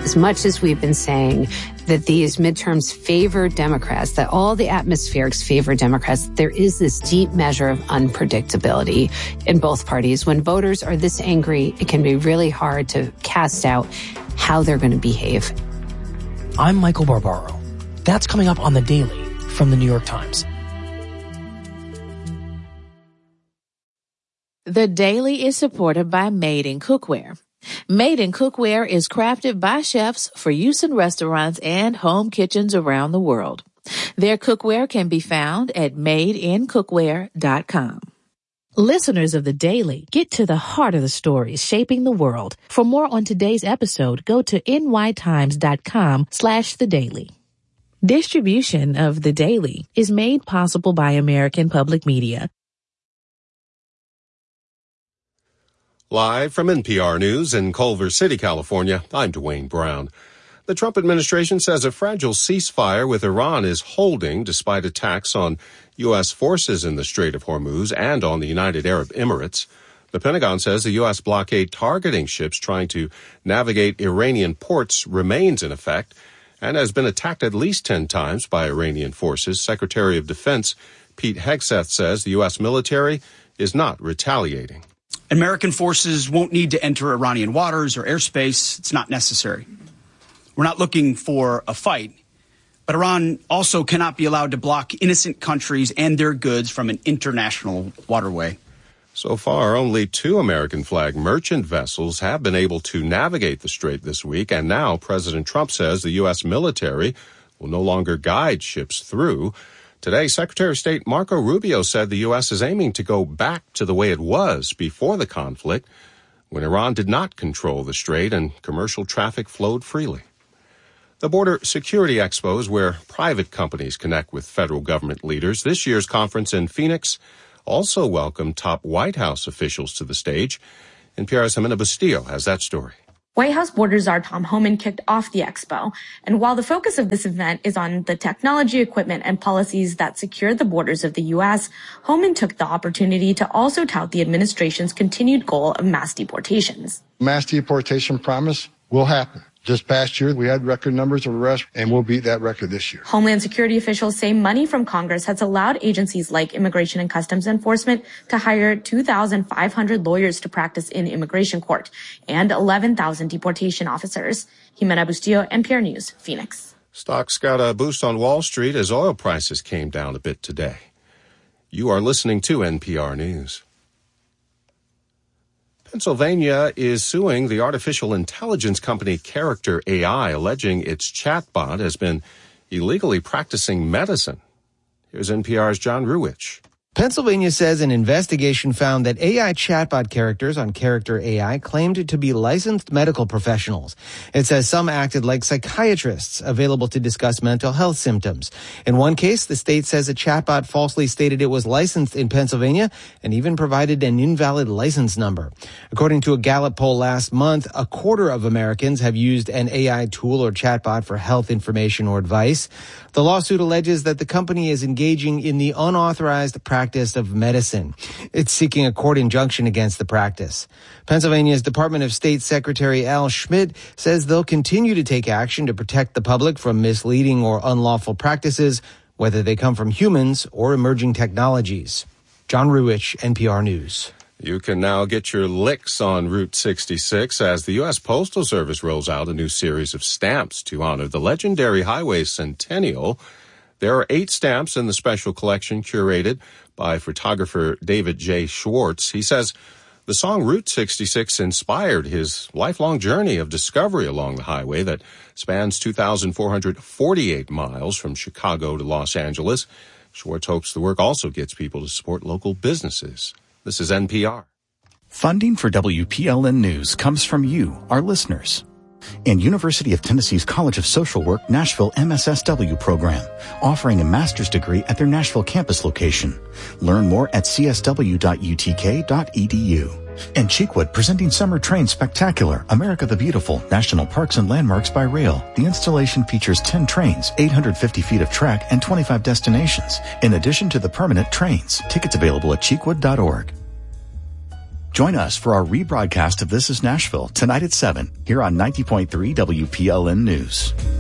as much as we've been saying that these midterms favor Democrats, that all the atmospherics favor Democrats, there is this deep measure of unpredictability in both parties. When voters are this angry, it can be really hard to cast out how they're going to behave. I'm Michael Barbaro. That's coming up on The Daily from The New York Times. The Daily is supported by Made in Cookware. Made in Cookware is crafted by chefs for use in restaurants and home kitchens around the world. Their cookware can be found at madeincookware.com. Listeners of The Daily, get to the heart of the stories shaping the world. For more on today's episode, go to nytimes.com/thedaily. Distribution of The Daily is made possible by American Public Media. Live from NPR News in Culver City, California, I'm Dwayne Brown. The Trump administration says a fragile ceasefire with Iran is holding despite attacks on U.S. forces in the Strait of Hormuz and on the United Arab Emirates. The Pentagon says the U.S. blockade targeting ships trying to navigate Iranian ports remains in effect and has been attacked at least 10 times by Iranian forces. Secretary of Defense Pete Hegseth says the U.S. military is not retaliating. American forces won't need to enter Iranian waters or airspace. It's not necessary. We're not looking for a fight, but Iran also cannot be allowed to block innocent countries and their goods from an international waterway. So far, only 2 American flag merchant vessels have been able to navigate the strait this week, and now President Trump says the U.S. military will no longer guide ships through. Today, Secretary of State Marco Rubio said the U.S. is aiming to go back to the way it was before the conflict, when Iran did not control the strait and commercial traffic flowed freely. The Border Security Expo is where private companies connect with federal government leaders. This year's conference in Phoenix also welcomed top White House officials to the stage. NPR's Jimena Bustillo has that story. White House Border Czar Tom Homan kicked off the expo. And while the focus of this event is on the technology, equipment, and policies that secure the borders of the U.S., Homan took the opportunity to also tout the administration's continued goal of mass deportations. Mass deportation promise will happen. Just past year, we had record numbers of arrests, and we'll beat that record this year. Homeland Security officials say money from Congress has allowed agencies like Immigration and Customs Enforcement to hire 2,500 lawyers to practice in immigration court and 11,000 deportation officers. Jimena Bustillo, NPR News, Phoenix. Stocks got a boost on Wall Street as oil prices came down a bit today. You are listening to NPR News. Pennsylvania is suing the artificial intelligence company Character AI, alleging its chatbot has been illegally practicing medicine. Here's NPR's John Ruwitch. Pennsylvania says an investigation found that AI chatbot characters on Character AI claimed to be licensed medical professionals. It says some acted like psychiatrists available to discuss mental health symptoms. In one case, the state says a chatbot falsely stated it was licensed in Pennsylvania and even provided an invalid license number. According to a Gallup poll last month, a quarter of Americans have used an AI tool or chatbot for health information or advice. The lawsuit alleges that the company is engaging in the unauthorized practice of medicine. It's seeking a court injunction against the practice. Pennsylvania's Department of State Secretary Al Schmidt says they'll continue to take action to protect the public from misleading or unlawful practices, whether they come from humans or emerging technologies. John Ruwitch, NPR News. You can now get your licks on Route 66 as the U.S. Postal Service rolls out a new series of stamps to honor the legendary highway's centennial. There are 8 stamps in the special collection curated by photographer David J. Schwartz. He says the song Route 66 inspired his lifelong journey of discovery along the highway that spans 2,448 miles from Chicago to Los Angeles. Schwartz hopes the work also gets people to support local businesses. This is NPR. Funding for WPLN News comes from you, our listeners. And University of Tennessee's College of Social Work Nashville MSSW program, offering a master's degree at their Nashville campus location. Learn more at csw.utk.edu. And Cheekwood presenting Summer Train Spectacular, America the Beautiful, National Parks and Landmarks by Rail. The installation features 10 trains, 850 feet of track, and 25 destinations, in addition to the permanent trains. Tickets available at cheekwood.org. Join us for our rebroadcast of This Is Nashville tonight at 7 here on 90.3 WPLN News.